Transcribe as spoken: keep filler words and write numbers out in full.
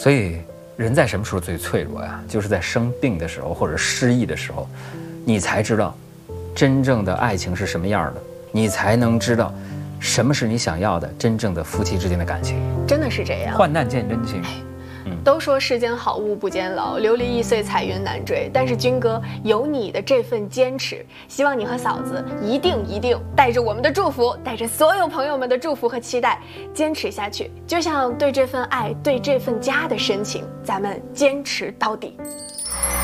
所以人在什么时候最脆弱呀？就是在生病的时候或者失意的时候，你才知道真正的爱情是什么样的，你才能知道什么是你想要的真正的夫妻之间的感情。 真的是这样， 患难见真情。 都说世间好物不坚牢，流离易碎彩云难追。但是军哥有你的这份坚持，希望你和嫂子一定一定带着我们的祝福，带着所有朋友们的祝福和期待，坚持下去。就像对这份爱，对这份家的深情，咱们坚持到底。